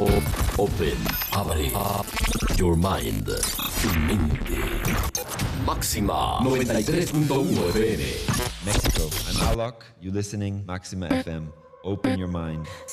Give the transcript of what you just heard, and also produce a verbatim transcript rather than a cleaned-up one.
Open. Abre. Your mind. Tu mente. Máxima noventa y tres punto uno F M. Mexico, I'm Alok. You're listening Maxima F M. Open your mind.